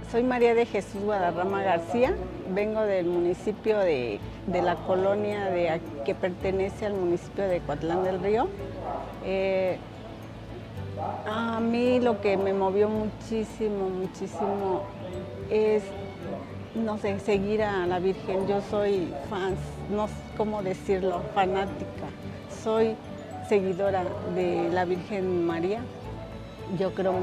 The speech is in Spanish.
Soy María de Jesús Guadarrama García, vengo del municipio de la colonia que pertenece al municipio de Coatlán del Río. A mí lo que me movió muchísimo es, no sé, seguir a la Virgen. Yo soy fan, no sé cómo decirlo, fanática. Soy seguidora de la Virgen María. Yo creo